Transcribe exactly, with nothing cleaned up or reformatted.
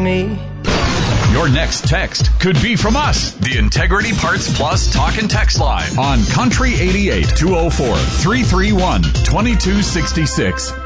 me. Your next text could be from us. The Integrity Parts Plus Talk and Text Line on Country eighty-eight, two oh four, three three one, two two six six.